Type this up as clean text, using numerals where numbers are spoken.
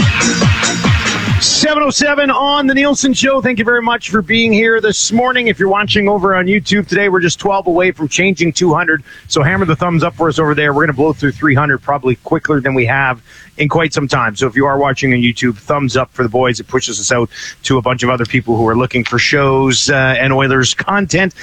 7:07 on the Nielsen Show. Thank you very much for being here this morning. If you're watching over on YouTube today, we're just 12 away from changing 200. So hammer the thumbs up for us over there. We're going to blow through 300 probably quicker than we have in quite some time. So if you are watching on YouTube, thumbs up for the boys. It pushes us out to a bunch of other people who are looking for shows and Oilers content.